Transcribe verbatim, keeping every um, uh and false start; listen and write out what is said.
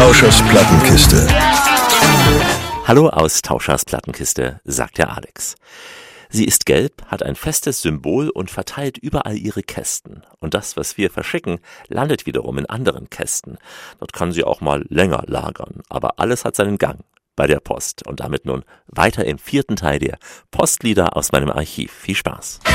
Tauschers Plattenkiste. Hallo aus Tauschers Plattenkiste, sagt der Alex. Sie ist gelb, hat ein festes Symbol und verteilt überall ihre Kästen. Und das, was wir verschicken, landet wiederum in anderen Kästen. Dort kann sie auch mal länger lagern, aber alles hat seinen Gang bei der Post. Und damit nun weiter im vierten Teil der Postlieder aus meinem Archiv. Viel Spaß.